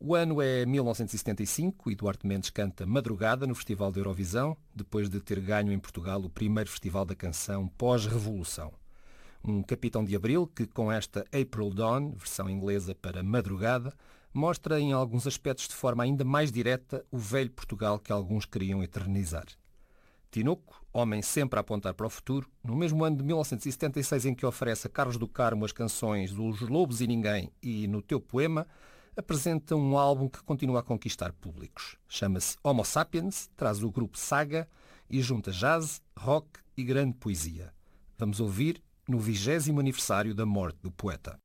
O ano é 1975 e Duarte Mendes canta Madrugada no Festival da Eurovisão, depois de ter ganho em Portugal o primeiro Festival da Canção pós-Revolução. Um Capitão de Abril que, com esta April Dawn, versão inglesa para Madrugada, mostra em alguns aspectos de forma ainda mais direta o velho Portugal que alguns queriam eternizar. Tinoco, homem sempre a apontar para o futuro, no mesmo ano de 1976 em que oferece a Carlos do Carmo as canções Os Lobos e Ninguém e No Teu Poema, apresenta um álbum que continua a conquistar públicos. Chama-se Homo Sapiens, traz o grupo Saga e junta jazz, rock e grande poesia. Vamos ouvir no 20º aniversário da morte do poeta.